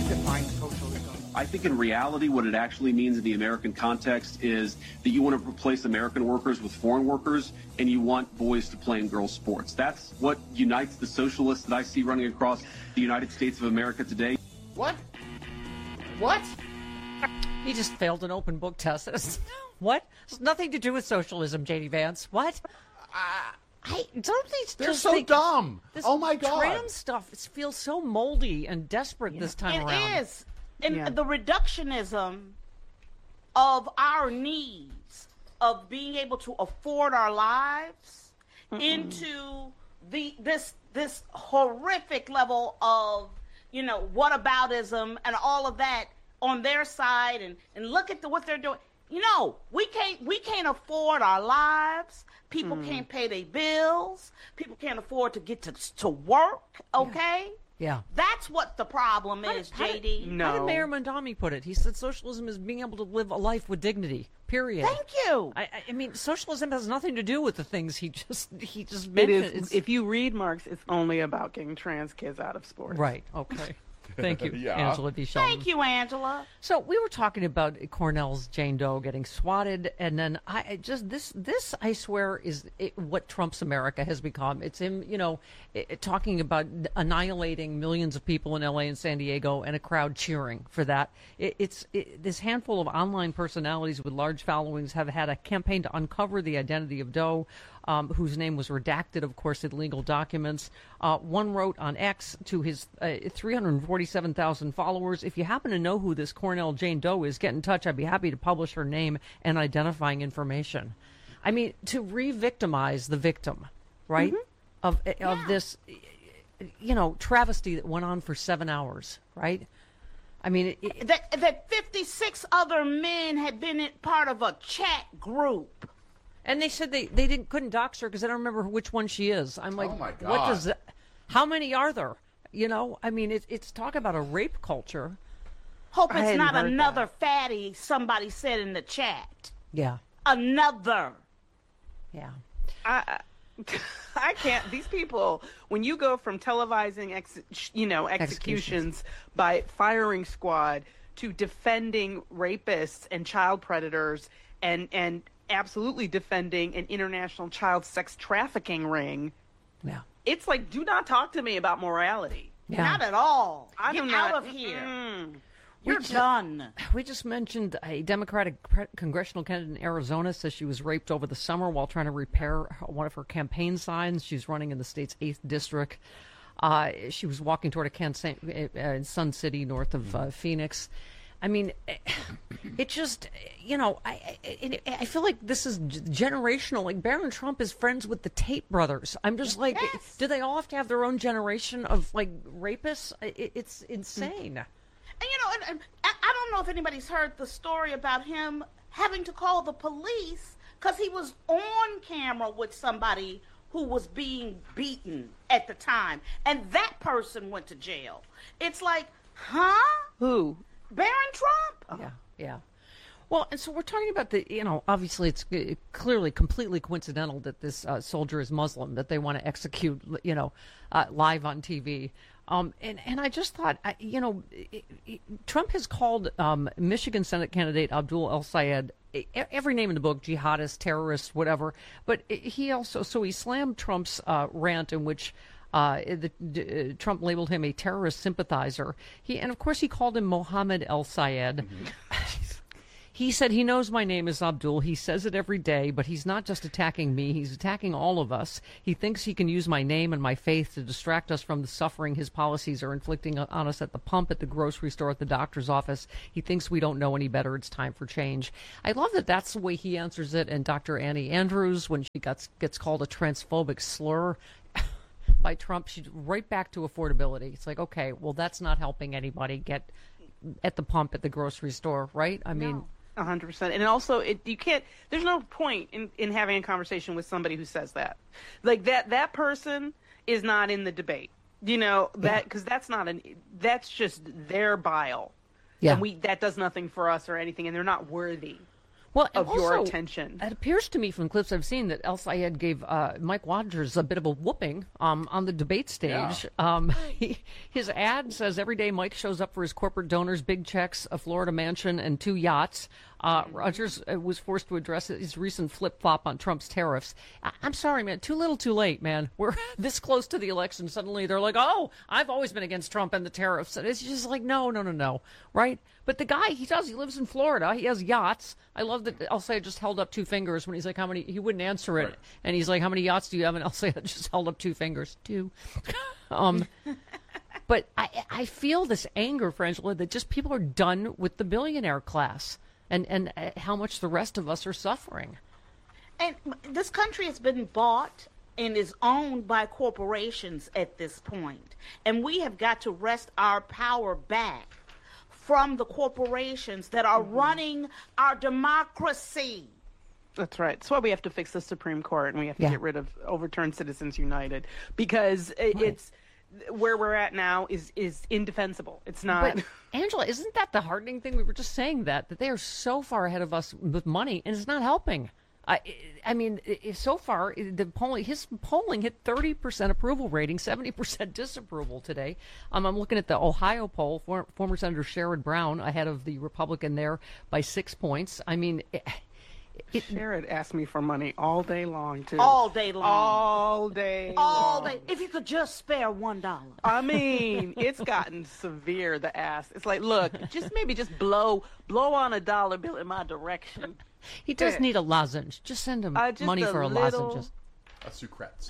define socialism? I think in reality, what it actually means in the American context is that you want to replace American workers with foreign workers, and you want boys to play in girls' sports. That's what unites the socialists that I see running across the United States of America today. What? What? He just failed an open book test. What? It's nothing to do with socialism, J.D. Vance. What? Don't these They're just so think dumb. This Oh my God. trans stuff feels so moldy and desperate this time around. It is. And the reductionism of our needs of being able to afford our lives into this horrific level of, whataboutism and all of that on their side, and look at what they're doing. We can't afford our lives. People can't pay their bills. People can't afford to get to work. Okay. Yeah. That's what the problem is, JD. How did Mayor Mondami put it? He said socialism is being able to live a life with dignity. Period. Thank you. I mean, socialism has nothing to do with the things he just mentioned. It is. If you read Marx, it's only about getting trans kids out of sports. Right. Okay. Thank you, Yeah. Angela B. Sheldon. Thank you, Angela. So we were talking about Cornell's Jane Doe getting swatted, and then this I swear is what Trump's America has become. It's him, talking about annihilating millions of people in L.A. and San Diego, and a crowd cheering for that. This handful of online personalities with large followings have had a campaign to uncover the identity of Doe, whose name was redacted, of course, in legal documents. One wrote on X to his 347,000 followers, "If you happen to know who this Cornell Jane Doe is, get in touch. I'd be happy to publish her name and identifying information." I mean, to re-victimize the victim, right, of this, travesty that went on for 7 hours, right? I mean, that 56 other men had been part of a chat group. And they said they couldn't dox her because they don't remember which one she is. I'm like, Oh, my God. what does that? How many are there? I mean, it's talk about a rape culture. Hope I it's hadn't not heard another fatty, somebody said in the chat. Yeah, Another. yeah. I can't. These people, when you go from televising, executions by firing squad to defending rapists and child predators and absolutely defending an international child sex trafficking ring. Yeah. It's like, do not talk to me about morality. Yeah. Not at all. I Get do not. out of here. Mm. You're done. We just mentioned a Democratic congressional candidate in Arizona says she was raped over the summer while trying to repair one of her campaign signs. She's running in the state's 8th district. She was walking toward a Sun City north of Phoenix. I mean, it just, I feel like this is generational. Like, Barron Trump is friends with the Tate brothers. I'm just like, do they all have to have their own generation of, rapists? It's insane. And, I don't know if anybody's heard the story about him having to call the police because he was on camera with somebody who was being beaten at the time. And that person went to jail. It's like, huh? Who? Barron Trump? Yeah. Well, and so we're talking about obviously it's clearly completely coincidental that this soldier is Muslim, that they want to execute, live on TV. And I just thought, Trump has called Michigan Senate candidate Abdul El-Sayed every name in the book, jihadist, terrorist, whatever. But he slammed Trump's rant in which Trump labeled him a terrorist sympathizer. And of course he called him Mohammed El-Sayed. Mm-hmm. He said he knows my name is Abdul. He says it every day, but he's not just attacking me. He's attacking all of us. He thinks he can use my name and my faith to distract us from the suffering his policies are inflicting on us at the pump, at the grocery store, at the doctor's office. He thinks we don't know any better. It's time for change. I love that that's the way he answers it. And Dr. Annie Andrews, when she gets called a transphobic slur by Trump, she's right back to affordability. It's like, okay, well, that's not helping anybody get at the pump at the grocery store, right? I mean... 100%. And also, you can't, there's no point in having a conversation with somebody who says that. Like, that person is not in the debate, because that's just their bile. Yeah. And that does nothing for us or anything, and they're not worthy. Well, and of your also, attention. It appears to me from clips I've seen that El Sayed gave Mike Rogers a bit of a whooping on the debate stage. Yeah. His ad says every day Mike shows up for his corporate donors, big checks, a Florida mansion, and 2 yachts. Rogers was forced to address his recent flip-flop on Trump's tariffs. I'm sorry, man. Too little, too late, man. We're this close to the election. Suddenly they're like, oh, I've always been against Trump and the tariffs. And it's just like, no. Right? But the guy, he lives in Florida. He has yachts. I love that El Sayed just held up 2 fingers when he's like, how many? He wouldn't answer it. Right. And he's like, how many yachts do you have? And El Sayed just held up 2 fingers. 2. But I feel this anger, Frangela, that just people are done with the billionaire class and how much the rest of us are suffering. And this country has been bought and is owned by corporations at this point. And we have got to wrest our power back from the corporations that are running our democracy. That's right. That's why we have to fix the Supreme Court and we have to get rid of overturn Citizens United, because it's where we're at now is indefensible. It's not. But Angela, isn't that the heartening thing? We were just saying that they are so far ahead of us with money, and it's not helping. I mean, so far, his polling hit 30% approval rating, 70% disapproval today. I'm looking at the Ohio poll. Former Senator Sherrod Brown ahead of the Republican there by 6 points. I mean, Sherrod asked me for money all day long, too. All day long. All day All long. day. If you could just spare $1. I mean, it's gotten severe, the ask. It's like, look, maybe just blow on a dollar bill in my direction. he does need a lozenge. Just send him money for a lozenge. Sucrets.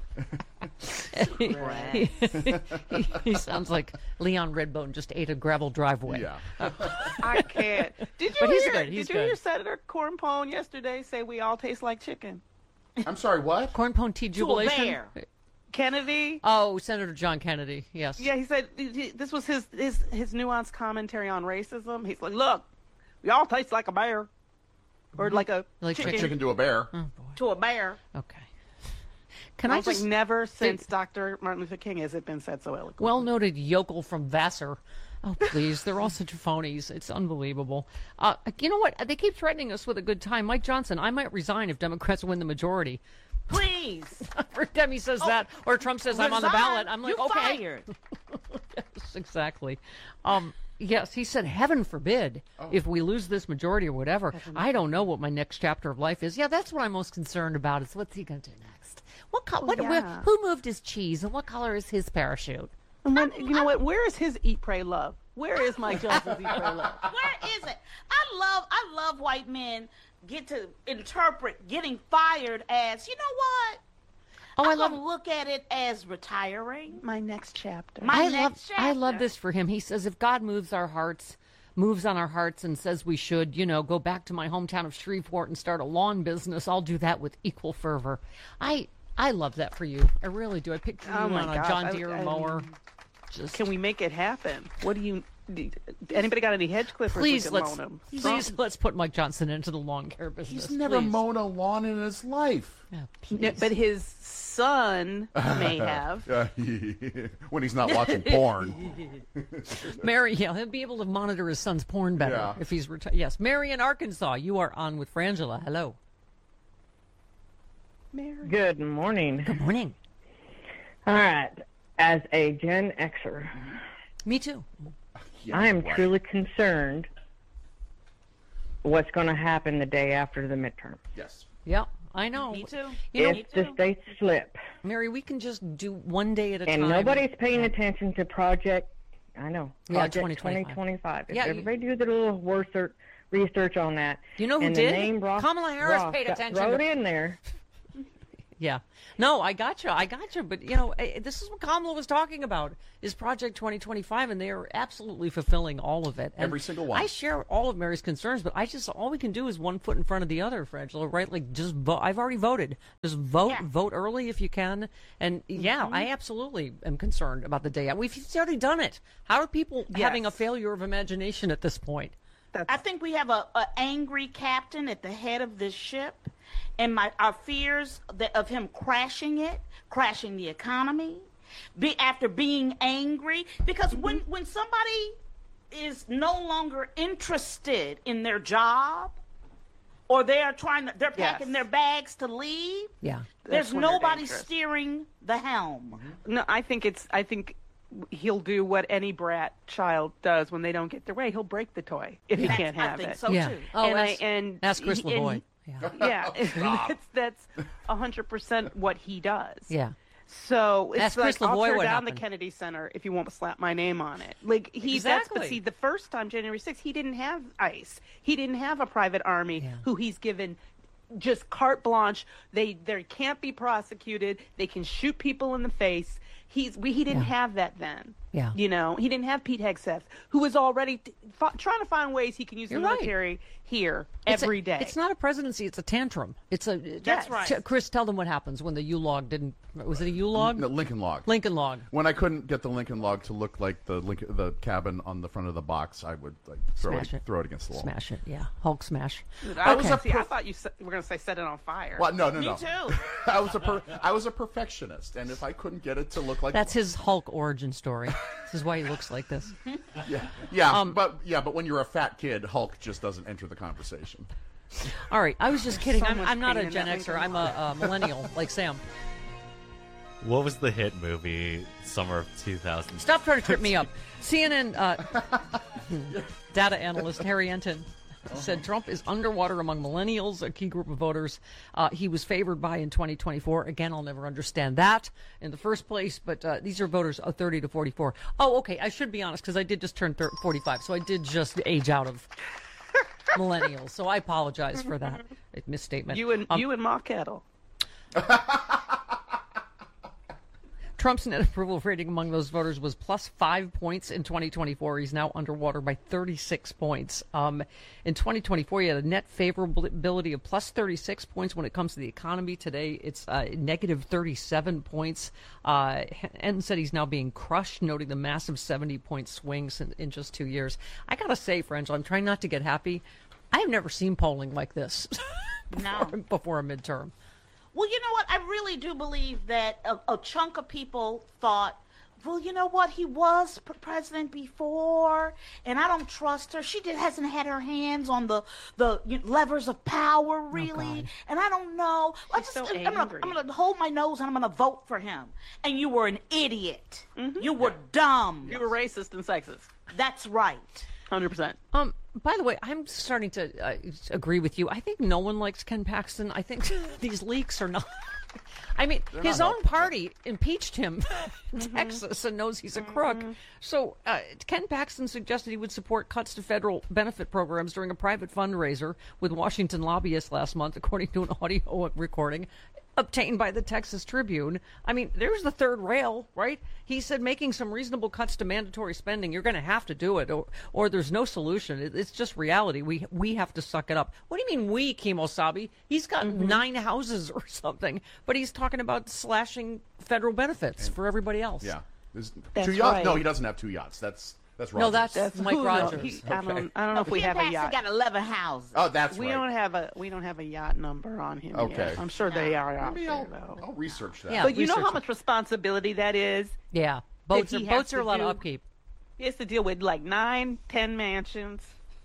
He sounds like Leon Redbone just ate a gravel driveway. Yeah. I can't. Did you But he's hear, good, he's did you hear good. Senator Cornpone yesterday say we all taste like chicken? I'm sorry, what? Corn pone tea To a jubilation. bear. Kennedy? Oh, Senator John Kennedy. Yes. Yeah, he said this was his nuanced commentary on racism. He's like, look, we all taste like a bear. Or like a Like chicken. Chicken to a bear. To a bear. Okay. Can I I was just like, never since Dr. Martin Luther King has it been said so eloquently. well-noted yokel from Vassar. Oh, please. They're all such phonies. It's unbelievable. You know what? They keep threatening us with a good time. Mike Johnson, I might resign if Democrats win the majority. Please. Demi says that, or Trump says I'm on the ballot. I'm like, you okay. Fired. Yes, exactly. Yes, he said, heaven forbid, if we lose this majority or whatever. I don't know what my next chapter of life is. Yeah, that's what I'm most concerned about, is what's he going to do next? Who moved his cheese, and what color is his parachute? And when, you know what? Where is his Eat, Pray, Love? Where is Mike Johnson's Eat, Pray, Love? Where is it? I love white men get to interpret getting fired as, you know what? Oh, I'm gonna look at it as retiring. My next chapter. I love this for him. He says, if God moves on our hearts and says we should, go back to my hometown of Shreveport and start a lawn business, I'll do that with equal fervor. I love that for you. I really do. I picture you Oh, my on a gosh. John Deere mower. Can we make it happen? What do you... Anybody got any hedge clippers? Please, we can loan let's them? let's put Mike Johnson into the lawn care business. He's never please. mown a lawn in his life. Yeah, Yeah, please. but his son may have. When he's not watching porn. Mary, he'll be able to monitor his son's porn better Yeah. if he's retired. Yes, Mary in Arkansas, you are on with Frangela. Hello. Mary. Good morning. Good morning. All right. As a Gen Xer, Me too. Yeah, I am right. truly concerned what's going to happen the day after the midterm. Yes. Yeah, I know. Me too. If the states slip Mary, we can just do one day at a and time. nobody's paying attention to Project 2025. 2025. If Yeah, everybody do their little research on that. You know who and did? The name Kamala Harris Ross paid got attention thrown to- in there. Yeah. No, I got you. But, this is what Kamala was talking about, is Project 2025, and they are absolutely fulfilling all of it. And Every single one. I share all of Mary's concerns, but all we can do is one foot in front of the other, Frangela, right? Like, just vote. I've already voted. Just vote. Yeah. Vote early if you can. And, yeah, I absolutely am concerned about the day. We've already done it. How are people having a failure of imagination at this point? I think we have a angry captain at the head of this ship, and our fears of him crashing the economy, after being angry. Because when somebody is no longer interested in their job, or they're packing their bags to leave. Yeah. There's That's when they're nobody dangerous. steering the helm. No, I think he'll do what any brat child does when they don't get their way. He'll break the toy if he can't have I think it. so Yeah. too. Oh, and ask Chris and Lavoie. Yeah. Yeah, that's 100% what he does. Yeah. So it's Ask like, Chris I'll Lavoie tear what down the happened. Kennedy Center if you won't slap my name on it. Like but Exactly. see, the first time, January 6th, he didn't have ICE. He didn't have a private army who he's given just carte blanche. They can't be prosecuted. They can shoot people in the face. He didn't have that then. Yeah. You know, he didn't have Pete Hegseth, who was already trying to find ways he can use You're the right. military here It's every day. It's not a presidency; it's a tantrum. That's right. Chris, tell them what happens when the U-log didn't. Was it a U-log? The Lincoln Log. Lincoln Log. When I couldn't get the Lincoln Log to look like the cabin on the front of the box, I would throw it against the wall. Smash it. Yeah. Hulk smash. I Okay. thought you were going to say set it on fire. Well, no. Me too. I was a perfectionist, and if I couldn't get it to look like That's his Hulk origin story. This is why he looks like this. but when you're a fat kid, Hulk just doesn't enter the conversation. All right. I was just kidding. So I'm much not pain a in Gen that Xer. Lincoln I'm a millennial like Sam. What was the hit movie summer of 2000? Stop trying to trip me up. CNN data analyst Harry Enton said Trump is underwater among millennials, a key group of voters he was favored by in 2024. Again, I'll never understand that in the first place, but these are voters of 30 to 44. Oh, okay, I should be honest, because I did just turn 45, so I did just age out of millennials, so I apologize for that misstatement. You and Ma Kettle. Trump's net approval rating among those voters was plus 5 points in 2024. He's now underwater by 36 points. In 2024, he had a net favorability of plus 36 points when it comes to the economy. Today, it's negative 37 points. And said he's now being crushed, noting the massive 70-point swings in just 2 years. I got to say, French, I'm trying not to get happy. I have never seen polling like this before a midterm. Well, you know what? I really do believe that a chunk of people thought, well, you know what? He was president before, and I don't trust her. She hasn't had her hands on the levers of power, really. And I don't know. I'm going to hold my nose and I'm going to vote for him. And you were an idiot. Mm-hmm. You were dumb. You were racist and sexist. That's right. 100%. By the way, I'm starting to agree with you. I think no one likes Ken Paxton. I think these leaks are not. I mean, his own party impeached him in Texas and knows he's a crook. So Ken Paxton suggested he would support cuts to federal benefit programs during a private fundraiser with Washington lobbyists last month, according to an audio recording obtained by the Texas Tribune. I mean, there's the third rail, right? He said making some reasonable cuts to mandatory spending, you're going to have to do it, or there's no solution. It's just reality. We have to suck it up. What do you mean we, Kimosabe? He's got 9 houses or something, but he's talking about slashing federal benefits for everybody else. Yeah. That's 2 yachts? right. No, he doesn't have 2 yachts. That's Rogers. No, that's Mike Rogers. I don't know if we have a Ken yacht. Paxton got 11 houses. Oh, that's We right. don't have a yacht number on him. Okay. Yet. I'm sure they are out Maybe there though. I'll research that. Yeah. But you know research how it. much responsibility that is. Yeah. Boats he are has a lot to of do- upkeep. He has to deal with like 9, 10 mansions.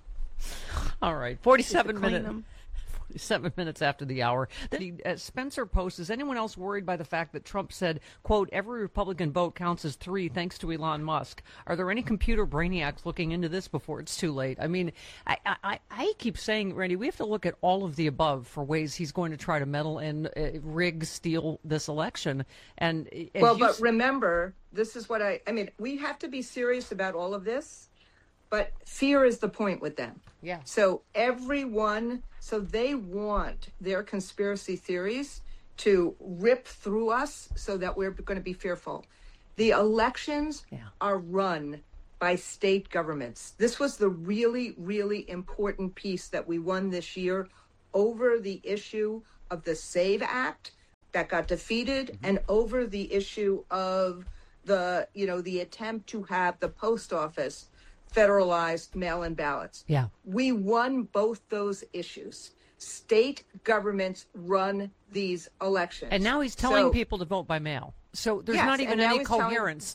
All right. 47 clean minutes. them. 7 minutes after the hour. Spencer posts, is anyone else worried by the fact that Trump said, quote, every Republican vote counts as 3 thanks to Elon Musk? Are there any computer brainiacs looking into this before it's too late? I mean, I keep saying, Randy, we have to look at all of the above for ways he's going to try to meddle and rig, steal this election. And but remember, this is what I mean, we have to be serious about all of this, but fear is the point with them. Yeah. So they want their conspiracy theories to rip through us so that we're going to be fearful. The elections are run by state governments. This was the really, really important piece that we won this year over the issue of the SAVE Act that got defeated and over the issue of the attempt to have the post office federalized mail-in ballots. Yeah. We won both those issues. State governments run these elections. And now he's telling people to vote by mail. So there's not even any coherence.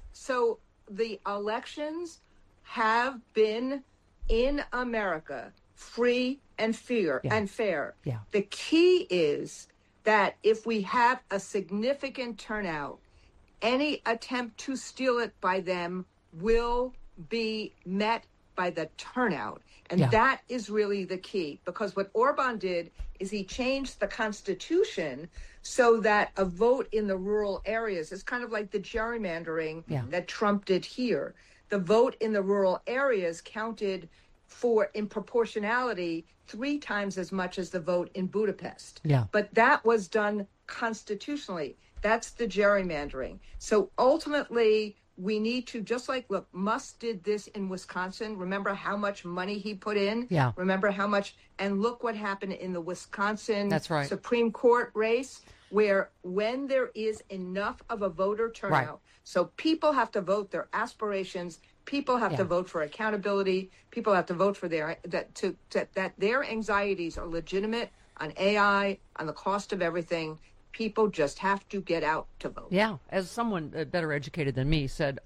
So the elections have been in America free and fair. Yeah. The key is that if we have a significant turnout, any attempt to steal it by them will be met by the turnout. And that is really the key, because what Orban did is he changed the Constitution so that a vote in the rural areas is kind of like the gerrymandering that Trump did here. The vote in the rural areas counted in proportionality 3 times as much as the vote in Budapest. Yeah. But that was done constitutionally. That's the gerrymandering. So ultimately, we need to, just like, look, Musk did this in Wisconsin. Remember how much money he put in? Yeah. Remember how much, and look what happened in the Wisconsin Supreme Court race, where when there is enough of a voter turnout, so people have to vote their aspirations, people have to vote for accountability, people have to vote for that their anxieties are legitimate on AI, on the cost of everything. People just have to get out to vote. Yeah, as someone better educated than me said,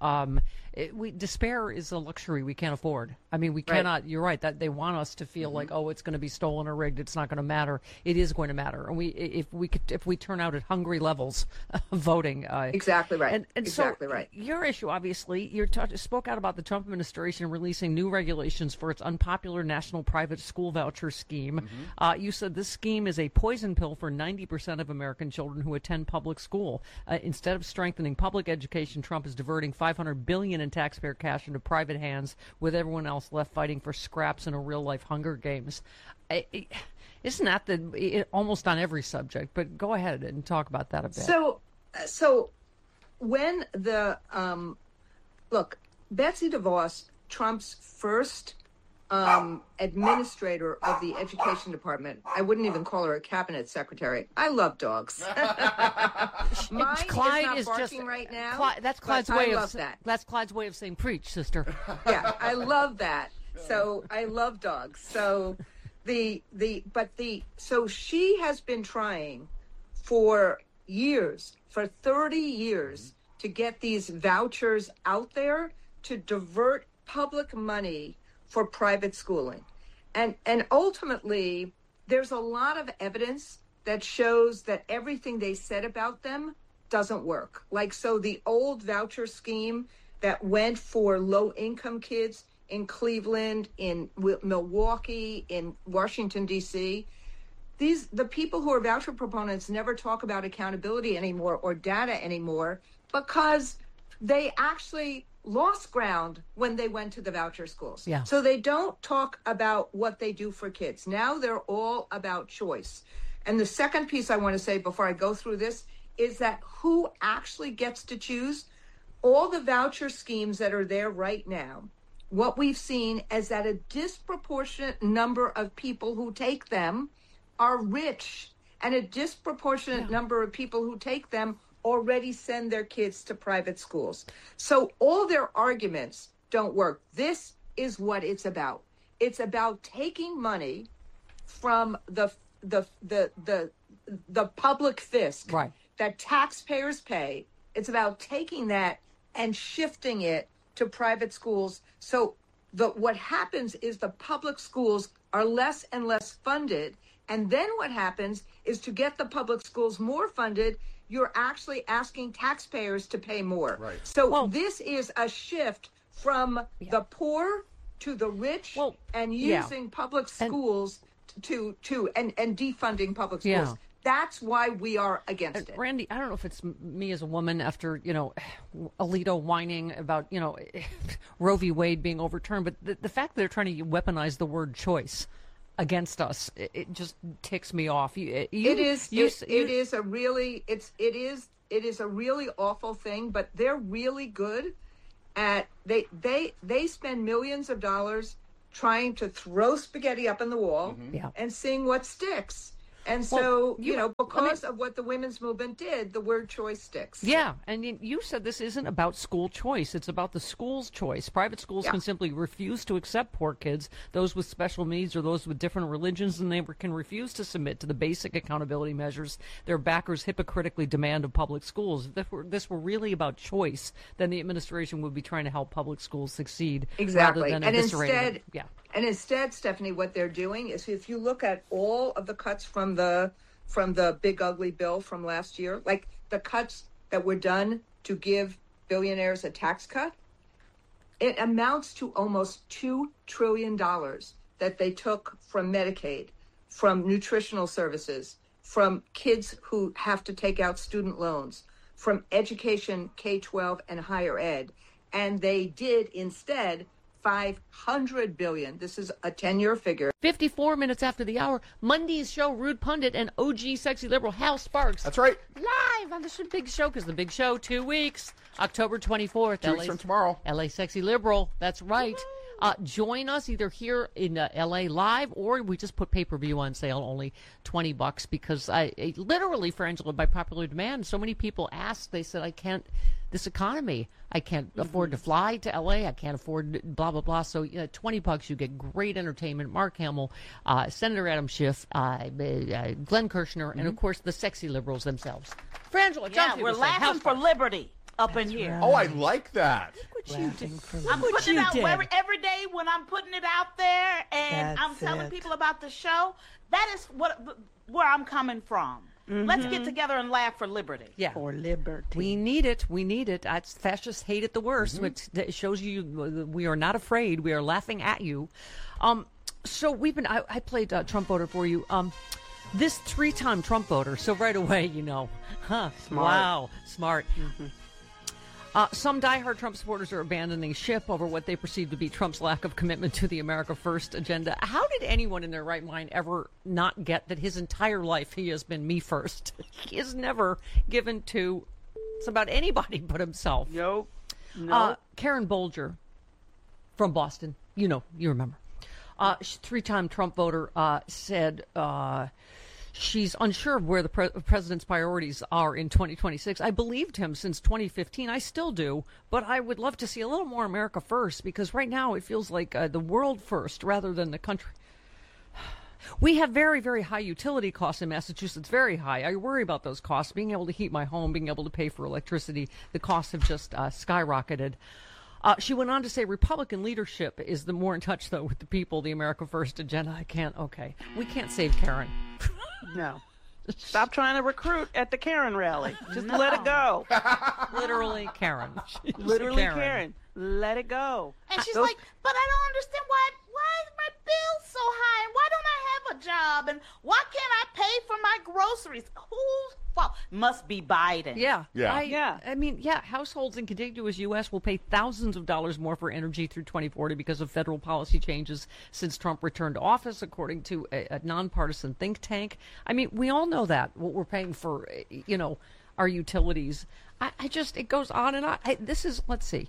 despair is a luxury we can't afford. I mean, we cannot. You're right that they want us to feel like, oh, it's going to be stolen or rigged. It's not going to matter. It is going to matter, and if we turn out at hungry levels, voting. Exactly right. And exactly so right. Your issue, obviously, you spoke out about the Trump administration releasing new regulations for its unpopular national private school voucher scheme. You said this scheme is a poison pill for 90% of American children who attend public school. Instead of strengthening public education, Trump is diverting $500 billion in taxpayer cash into private hands, with everyone else left fighting for scraps in a real-life Hunger Games. Isn't that almost on every subject? But go ahead and talk about that a bit. So when the look, Betsy DeVos, Trump's first administrator of the education department. I wouldn't even call her a cabinet secretary. I love dogs. Mine Clyde is not just barking right now. That's Clyde's way of that. That's Clyde's way of saying preach, sister. Yeah, I love that. So I love dogs. So so she has been trying for years, for 30 years, to get these vouchers out there to divert public money for private schooling. And ultimately, there's a lot of evidence that shows that everything they said about them doesn't work. Like, so the old voucher scheme that went for low-income kids in Cleveland, in Milwaukee, in Washington, D.C., the people who are voucher proponents never talk about accountability anymore or data anymore, because they actually lost ground when they went to the voucher schools. Yeah. So they don't talk about what they do for kids. Now they're all about choice. And the second piece I want to say before I go through this is that who actually gets to choose? All the voucher schemes that are there right now, what we've seen is that a disproportionate number of people who take them are rich, and a disproportionate number of people who take them already send their kids to private schools. So all their arguments don't work. This is what it's about. It's about taking money from the public fisc that taxpayers pay. It's about taking that and shifting it to private schools. So what happens is the public schools are less and less funded. And then what happens is, to get the public schools more funded, you're actually asking taxpayers to pay more. Right. So this is a shift from the poor to the rich, and using public schools to defunding public schools. Yeah. That's why we are against it. Randy, I don't know if it's me as a woman after, Alito whining about, Roe v. Wade being overturned, but the fact that they're trying to weaponize the word choice against us, it just ticks me off. It is a really awful thing, but they're really good at they spend millions of dollars trying to throw spaghetti up in the wall and seeing what sticks. And so, because of what the women's movement did, the word choice sticks. Yeah, and you said this isn't about school choice. It's about the school's choice. Private schools can simply refuse to accept poor kids, those with special needs or those with different religions, and they can refuse to submit to the basic accountability measures their backers hypocritically demand of public schools. If this were really about choice, then the administration would be trying to help public schools succeed. Exactly. Rather than eviscerating them. And instead, Stephanie, what they're doing is, if you look at all of the cuts from the big ugly bill from last year, like the cuts that were done to give billionaires a tax cut, it amounts to almost $2 trillion that they took from Medicaid, from nutritional services, from kids who have to take out student loans, from education, K-12 and higher ed. And they did instead $500 billion. This is a 10-year figure. 54 minutes after the hour, Monday's show, Rude Pundit and OG Sexy Liberal Hal Sparks. That's right. Live on the Big Show, because the Big Show, 2 weeks, October 24th. 2 weeks from tomorrow. LA Sexy Liberal. That's right. Join us either here in LA live, or we just put pay-per-view on sale, only $20, because I literally, for Angela, by popular demand, so many people asked, they said, I can't, this economy, I can't afford to fly to LA, I can't afford blah, blah, blah. So $20, you get great entertainment. Mark Hamill, Senator Adam Schiff, Glenn Kirshner, and of course the sexy liberals themselves. Frangela, we're laughing for liberty up in here. Oh, I like that. Look what you did. I'm putting it out every day when I'm putting it out there, and I'm telling people about the show. That is where I'm coming from. Let's get together and laugh for liberty. Yeah. For liberty. We need it. We need it. Fascists hate it the worst, which shows you we are not afraid. We are laughing at you. So I played Trump voter for you. This 3-time Trump voter. So right away, smart. Wow, smart. Some diehard Trump supporters are abandoning ship over what they perceive to be Trump's lack of commitment to the America First agenda. How did anyone in their right mind ever not get that his entire life he has been me first? He has never given to about anybody but himself. Nope. Karen Bolger from Boston, you remember. 3-time Trump voter said she's unsure of where the president's priorities are in 2026. I believed him since 2015. I still do, but I would love to see a little more America first, because right now it feels like the world first rather than the country. We have very, very high utility costs in Massachusetts, very high. I worry about those costs, being able to heat my home, being able to pay for electricity. The costs have just skyrocketed. She went on to say Republican leadership is the more in touch, though, with the people, the America First agenda. We can't save Karen. No. Stop trying to recruit at the Karen rally. Just let it go. Literally Karen. Literally Karen. Let it go. And she's like, but I don't understand why is my bill so high, and why don't I have a job, and why can't I pay for my groceries? Whose fault? Must be Biden. Yeah. I mean, households in contiguous U.S. will pay thousands of dollars more for energy through 2040 because of federal policy changes since Trump returned to office, according to a nonpartisan think tank. I mean, we all know that, what we're paying for, our utilities. It goes on and on. Let's see.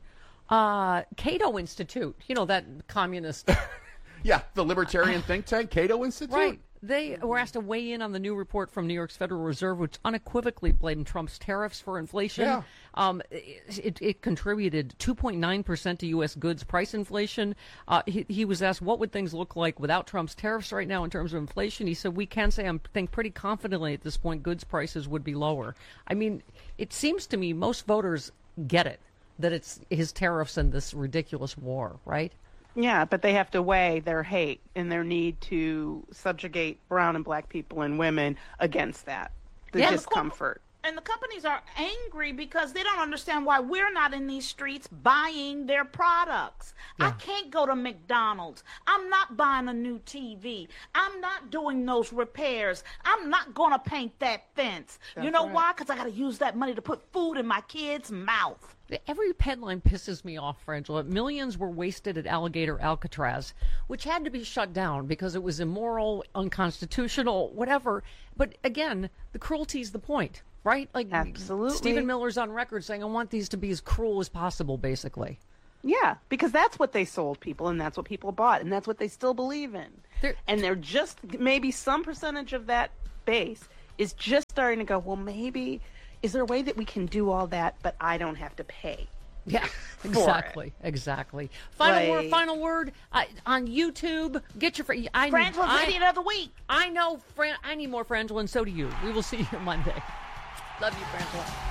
Cato Institute, that communist. Yeah, the libertarian think tank, Cato Institute. Right. They were asked to weigh in on the new report from New York's Federal Reserve, which unequivocally blamed Trump's tariffs for inflation. Yeah. It contributed 2.9% to U.S. goods price inflation. He was asked, what would things look like without Trump's tariffs right now in terms of inflation? He said, we can say, I think pretty confidently at this point, goods prices would be lower. I mean, it seems to me most voters get it, that it's his tariffs and this ridiculous war, right? Yeah, but they have to weigh their hate and their need to subjugate brown and black people and women against that. The discomfort. And the companies are angry because they don't understand why we're not in these streets buying their products. Yeah. I can't go to McDonald's. I'm not buying a new TV. I'm not doing those repairs. I'm not going to paint that fence. That's you know why? Because I got to use that money to put food in my kid's mouth. Every headline pisses me off, Frangela. Millions were wasted at Alligator Alcatraz, which had to be shut down because it was immoral, unconstitutional, whatever. But again, the cruelty's the point, right? Like, absolutely. Stephen Miller's on record saying, I want these to be as cruel as possible, basically. Yeah, because that's what they sold people, and that's what people bought, and that's what they still believe in. And they're just maybe some percentage of that base is just starting to go, well, maybe, is there a way that we can do all that, but I don't have to pay? Yeah, exactly. Final word on YouTube. Get your Frangela's Idiot of the Week. I know, I need more Frangela, and so do you. We will see you Monday. Love you, Frangela.